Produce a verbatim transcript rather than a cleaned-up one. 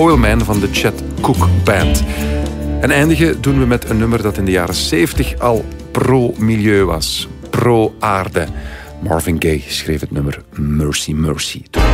Oilman van de Chet Cook Band. En eindigen doen we met een nummer dat in de jaren zeventig al pro-milieu was. Pro-aarde. Marvin Gaye schreef het nummer Mercy Mercy.